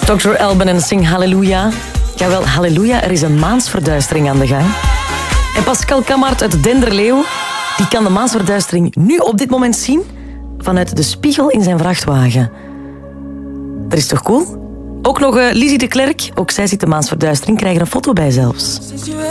Dr. Alban en Sing Halleluja. Jawel, halleluja, er is een maansverduistering aan de gang. En Pascal Kamart uit Denderleeuw, die kan de maansverduistering nu op dit moment zien vanuit de spiegel in zijn vrachtwagen. Dat is toch cool? Ook nog Lizzie de Klerk, ook zij ziet de maansverduistering, krijgt er een foto bij zelfs.